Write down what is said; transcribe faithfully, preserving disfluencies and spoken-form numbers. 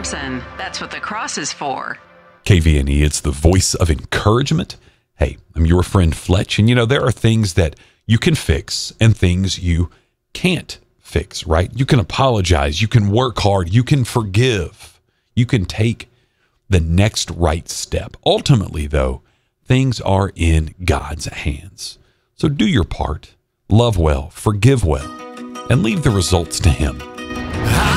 Thompson. That's what the cross is for. K V N E, it's the voice of encouragement. Hey, I'm your friend Fletch, and you know, there are things that you can fix and things you can't fix, right? You can apologize, you can work hard, you can forgive, you can take the next right step. Ultimately, though, things are in God's hands. So do your part, love well, forgive well, and leave the results to Him.